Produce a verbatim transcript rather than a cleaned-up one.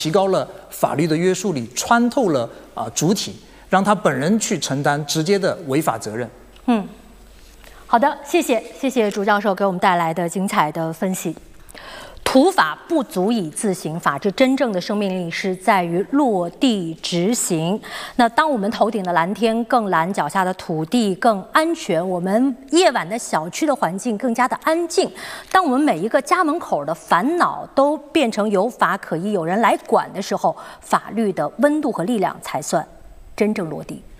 提高了法律的约束力，穿透了啊、呃、主体，让他本人去承担直接的违法责任。 嗯，好的，谢谢谢谢朱教授给我们带来的精彩的分析。土法不足以自行法治，真正的生命力是在于落地执行。那当我们头顶的蓝天更蓝，脚下的土地更安全，我们夜晚的小区的环境更加的安静，当我们每一个家门口的烦恼都变成有法可依、有人来管的时候，法律的温度和力量才算真正落地。